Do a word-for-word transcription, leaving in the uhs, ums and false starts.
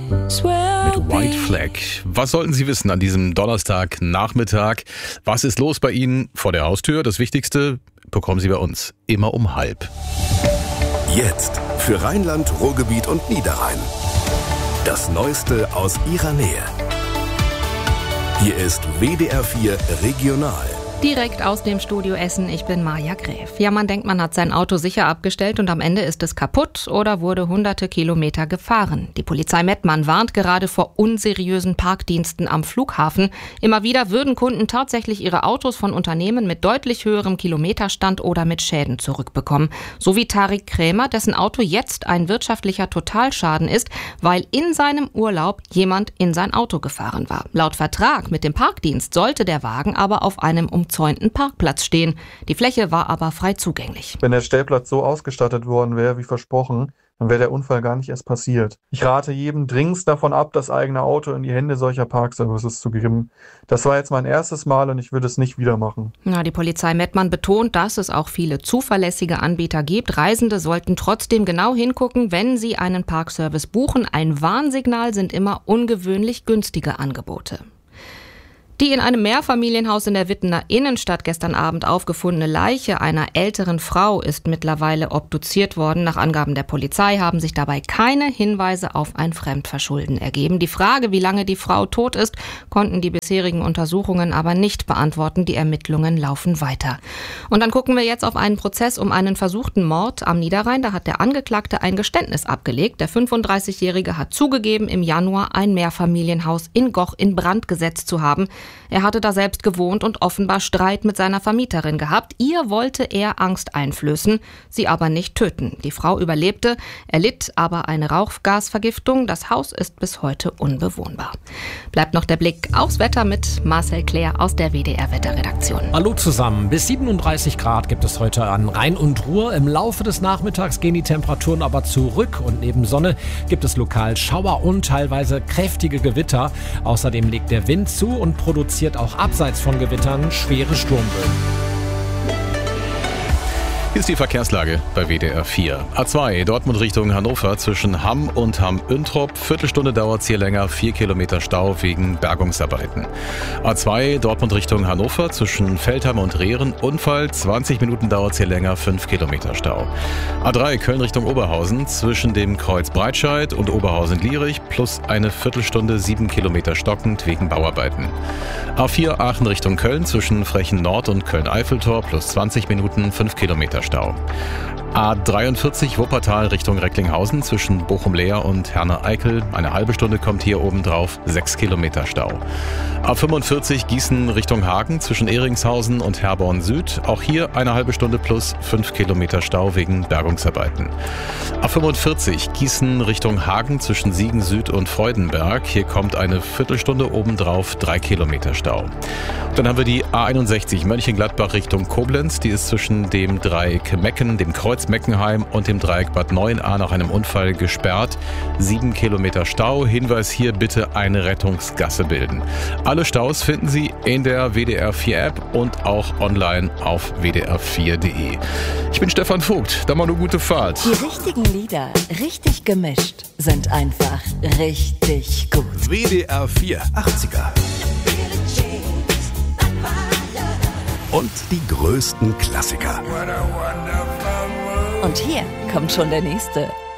Mit White Flag. Was sollten Sie wissen an diesem Donnerstagnachmittag? Was ist los bei Ihnen vor der Haustür? Das Wichtigste bekommen Sie bei uns immer um halb. Jetzt für Rheinland, Ruhrgebiet und Niederrhein. Das Neueste aus Ihrer Nähe. Hier ist W D R vier Regional. Direkt aus dem Studio Essen, ich bin Maja Gräf. Ja, man denkt, man hat sein Auto sicher abgestellt und am Ende ist es kaputt oder wurde hunderte Kilometer gefahren. Die Polizei Mettmann warnt gerade vor unseriösen Parkdiensten am Flughafen. Immer wieder würden Kunden tatsächlich ihre Autos von Unternehmen mit deutlich höherem Kilometerstand oder mit Schäden zurückbekommen. So wie Tarik Krämer, dessen Auto jetzt ein wirtschaftlicher Totalschaden ist, weil in seinem Urlaub jemand in sein Auto gefahren war. Laut Vertrag mit dem Parkdienst sollte der Wagen aber auf einem umzäunten Parkplatz stehen. Die Fläche war aber frei zugänglich. Wenn der Stellplatz so ausgestattet worden wäre, wie versprochen, dann wäre der Unfall gar nicht erst passiert. Ich rate jedem dringendst davon ab, das eigene Auto in die Hände solcher Parkservices zu geben. Das war jetzt mein erstes Mal und ich würde es nicht wieder machen. Ja, die Polizei Mettmann betont, dass es auch viele zuverlässige Anbieter gibt. Reisende sollten trotzdem genau hingucken, wenn sie einen Parkservice buchen. Ein Warnsignal sind immer ungewöhnlich günstige Angebote. Die in einem Mehrfamilienhaus in der Wittener Innenstadt gestern Abend aufgefundene Leiche einer älteren Frau ist mittlerweile obduziert worden. Nach Angaben der Polizei haben sich dabei keine Hinweise auf ein Fremdverschulden ergeben. Die Frage, wie lange die Frau tot ist, konnten die bisherigen Untersuchungen aber nicht beantworten. Die Ermittlungen laufen weiter. Und dann gucken wir jetzt auf einen Prozess um einen versuchten Mord am Niederrhein. Da hat der Angeklagte ein Geständnis abgelegt. Der fünfunddreißigjährige hat zugegeben, im Januar ein Mehrfamilienhaus in Goch in Brand gesetzt zu haben. Er hatte da selbst gewohnt und offenbar Streit mit seiner Vermieterin gehabt. Ihr wollte er Angst einflößen, sie aber nicht töten. Die Frau überlebte, erlitt aber eine Rauchgasvergiftung. Das Haus ist bis heute unbewohnbar. Bleibt noch der Blick aufs Wetter mit Marcel Claire aus der W D R-Wetterredaktion. Hallo zusammen. Bis siebenunddreißig Grad gibt es heute an Rhein und Ruhr. Im Laufe des Nachmittags gehen die Temperaturen aber zurück und neben Sonne gibt es lokal Schauer und teilweise kräftige Gewitter. Außerdem legt der Wind zu und produziert auch abseits von Gewittern schwere Sturmböen. Hier ist die Verkehrslage bei W D R vier. A zwei, Dortmund Richtung Hannover zwischen Hamm und Hamm-Üntrop. Viertelstunde dauert es hier länger, vier Kilometer Stau wegen Bergungsarbeiten. A zwei, Dortmund Richtung Hannover zwischen Feldham und Rehren. Unfall, zwanzig Minuten dauert es hier länger, fünf Kilometer Stau. A drei, Köln Richtung Oberhausen zwischen dem Kreuz Breitscheid und Oberhausen-Lierich plus eine Viertelstunde, sieben Kilometer stockend wegen Bauarbeiten. A vier, Aachen Richtung Köln zwischen Frechen Nord und Köln-Eiffeltor plus zwanzig Minuten, fünf Kilometer Stau. A dreiundvierzig Wuppertal Richtung Recklinghausen zwischen Bochum-Leer und Herne-Eickel. Eine halbe Stunde kommt hier oben drauf, sechs Kilometer Stau. A fünfundvierzig Gießen Richtung Hagen zwischen Ehringshausen und Herborn Süd. Auch hier eine halbe Stunde plus fünf Kilometer Stau wegen Bergungsarbeiten. A fünfundvierzig Gießen Richtung Hagen zwischen Siegen Süd und Freudenberg. Hier kommt eine Viertelstunde obendrauf, drei Kilometer Stau. Dann haben wir die A einundsechzig Mönchengladbach Richtung Koblenz. Die ist zwischen dem Dreieck Mecken, dem Kreuz Meckenheim und dem Dreieck Bad Neuenahr nach einem Unfall gesperrt. Sieben Kilometer Stau. Hinweis hier, bitte eine Rettungsgasse bilden. Alle Staus finden Sie in der W D R vier App und auch online auf w d r vier punkt d e. Ich bin Stefan Vogt. Dann mal eine gute Fahrt. Die richtigen Lieder, richtig gemischt, sind einfach richtig gut. W D R vier achtziger. Und die größten Klassiker. Und hier kommt schon der nächste.